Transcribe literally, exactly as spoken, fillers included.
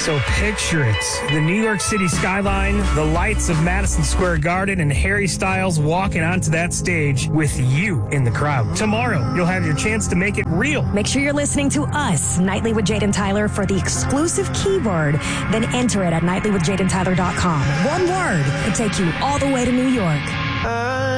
So picture it. The New York City skyline, the lights of Madison Square Garden, and Harry Styles walking onto that stage with you in the crowd. Tomorrow, you'll have your chance to make it real. Make sure you're listening to us, Nightly with Jade and Tyler, for the exclusive keyword. Then enter it at nightly with jade and tyler dot com. One word could take you all the way to New York.